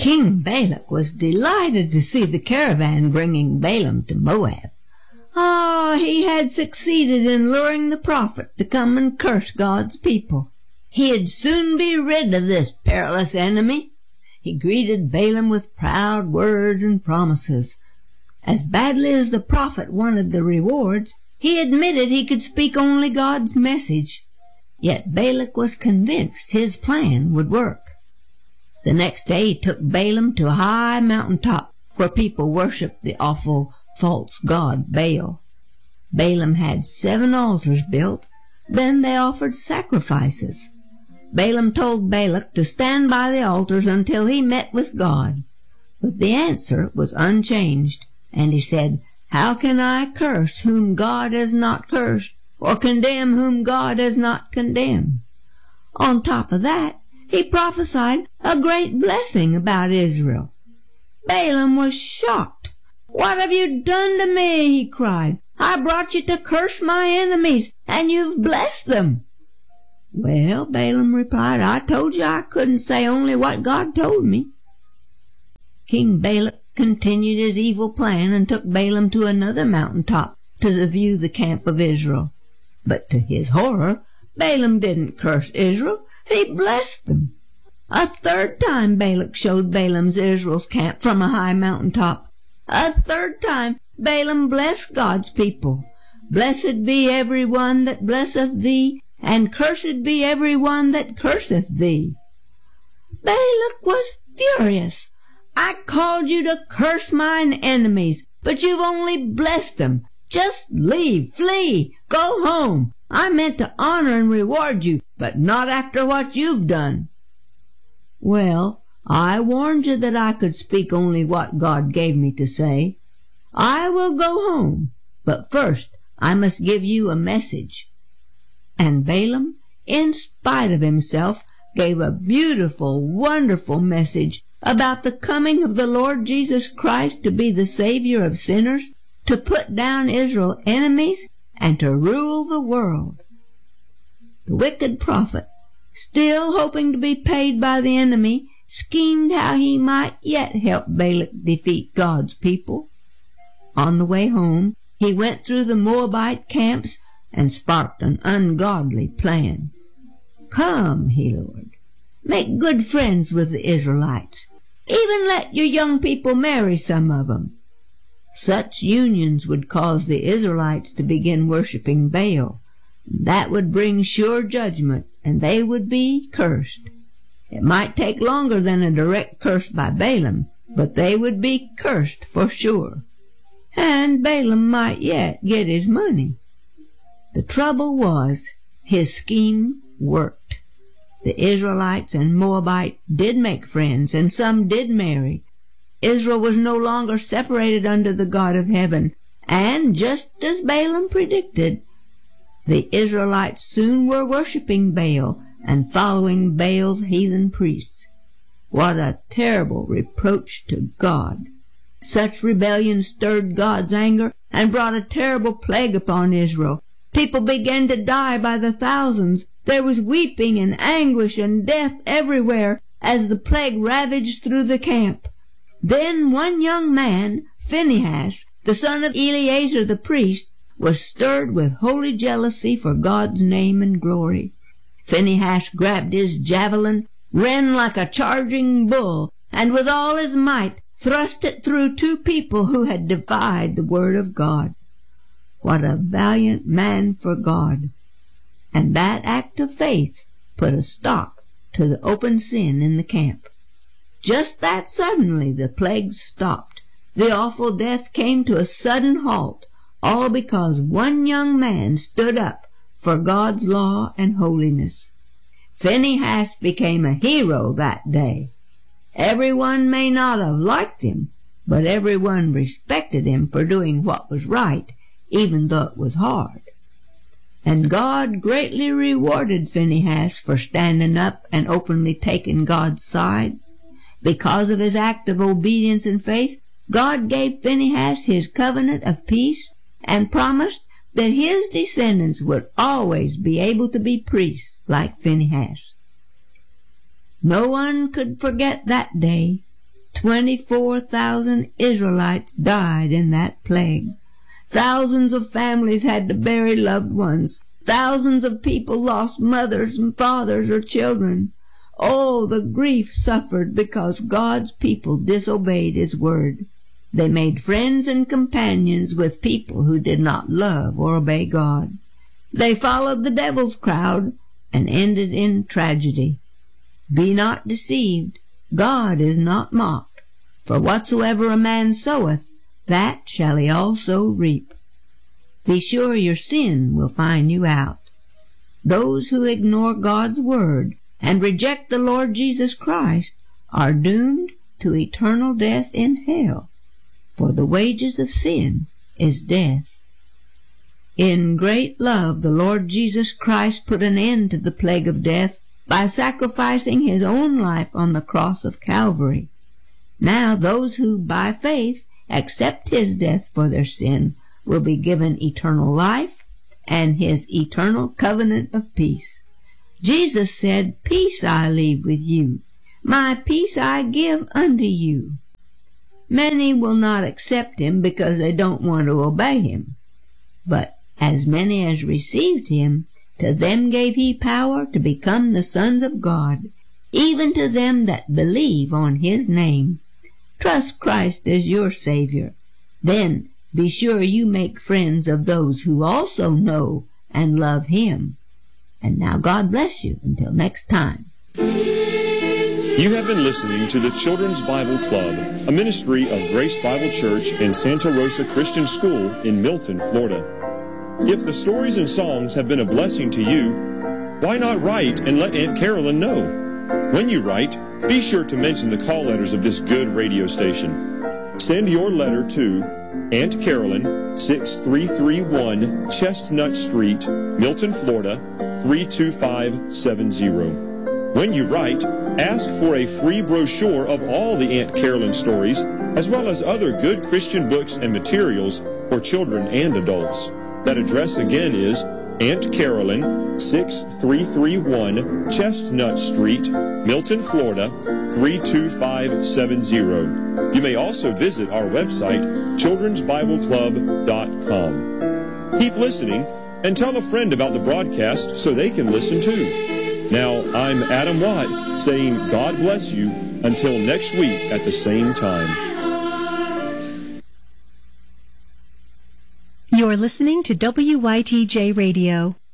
King Balak was delighted to see the caravan bringing Balaam to Moab. He had succeeded in luring the prophet to come and curse God's people. He'd soon be rid of this perilous enemy. He greeted Balaam with proud words and promises. As badly as the prophet wanted the rewards, he admitted he could speak only God's message. Yet Balak was convinced his plan would work. The next day he took Balaam to a high mountain top where people worshipped the awful false god Baal. Balaam had 7 altars built. Then they offered sacrifices. Balaam told Balak to stand by the altars until he met with God. But the answer was unchanged, and he said, "How can I curse whom God has not cursed, or condemn whom God has not condemned?" On top of that, he prophesied a great blessing about Israel. Balaam was shocked. "What have you done to me?" he cried. "I brought you to curse my enemies, and you've blessed them." "Well," Balaam replied, "I told you I couldn't say only what God told me." King Balak continued his evil plan and took Balaam to another mountain top to view the camp of Israel. But to his horror, Balaam didn't curse Israel, he blessed them. A 3rd time Balak showed Balaam's Israel's camp from a high mountain top. A 3rd time Balaam blessed God's people. "Blessed be every one that blesseth thee, and cursed be every one that curseth thee." Balak was furious. "I called you to curse mine enemies, but you've only blessed them. Just leave, flee, go home. I meant to honor and reward you, but not after what you've done." "Well, I warned you that I could speak only what God gave me to say. I will go home, but first I must give you a message." And Balaam, in spite of himself, gave a beautiful, wonderful message about the coming of the Lord Jesus Christ to be the Savior of sinners, to put down Israel's enemies, and to rule the world. The wicked prophet, still hoping to be paid by the enemy, schemed how he might yet help Balak defeat God's people. On the way home, he went through the Moabite camps and sparked an ungodly plan. "Come," he lured, "make good friends with the Israelites. Even let your young people marry some of them." Such unions would cause the Israelites to begin worshipping Baal. That would bring sure judgment, and they would be cursed. It might take longer than a direct curse by Balaam, but they would be cursed for sure. And Balaam might yet get his money. The trouble was, his scheme worked. The Israelites and Moabite did make friends, and some did marry. Israel was no longer separated under the God of heaven, and just as Balaam predicted, the Israelites soon were worshipping Baal and following Baal's heathen priests. What a terrible reproach to God! Such rebellion stirred God's anger and brought a terrible plague upon Israel. People began to die by the thousands. There was weeping and anguish and death everywhere as the plague ravaged through the camp. Then one young man, Phinehas, the son of Eleazar the priest, was stirred with holy jealousy for God's name and glory. Phinehas grabbed his javelin, ran like a charging bull, and with all his might thrust it through 2 people who had defied the word of God. What a valiant man for God! And that act of faith put a stop to the open sin in the camp. Just that suddenly the plague stopped. The awful death came to a sudden halt, all because one young man stood up for God's law and holiness. Phinehas became a hero that day. Everyone may not have liked him, but everyone respected him for doing what was right, even though it was hard. And God greatly rewarded Phinehas for standing up and openly taking God's side. Because of his act of obedience and faith, God gave Phinehas his covenant of peace and promised that his descendants would always be able to be priests like Phinehas. No one could forget that day. 24,000 Israelites died in that plague. Thousands of families had to bury loved ones. Thousands of people lost mothers and fathers or children. Oh, the grief suffered because God's people disobeyed His word. They made friends and companions with people who did not love or obey God. They followed the devil's crowd and ended in tragedy. Be not deceived. God is not mocked. For whatsoever a man soweth, that shall he also reap. Be sure your sin will find you out. Those who ignore God's word and reject the Lord Jesus Christ are doomed to eternal death in hell, for the wages of sin is death. In great love, the Lord Jesus Christ put an end to the plague of death by sacrificing His own life on the cross of Calvary. Now those who by faith accept His death for their sin will be given eternal life and His eternal covenant of peace. Jesus said, "Peace I leave with you. My peace I give unto you." Many will not accept Him because they don't want to obey Him. But as many as received Him, to them gave He power to become the sons of God, even to them that believe on His name. Trust Christ as your Savior. Then be sure you make friends of those who also know and love Him. And now God bless you until next time. You have been listening to the Children's Bible Club, a ministry of Grace Bible Church and Santa Rosa Christian School in Milton, Florida. If the stories and songs have been a blessing to you, why not write and let Aunt Carolyn know? When you write, be sure to mention the call letters of this good radio station. Send your letter to Aunt Carolyn, 6331 Chestnut Street, Milton, Florida, 32570. When you write, ask for a free brochure of all the Aunt Carolyn stories, as well as other good Christian books and materials for children and adults. That address again is Aunt Carolyn, 6331 Chestnut Street, Milton, Florida, 32570. You may also visit our website, childrensbibleclub.com. Keep listening and tell a friend about the broadcast so they can listen too. Now, I'm Adam Watt saying God bless you until next week at the same time. You're listening to WYTJ Radio.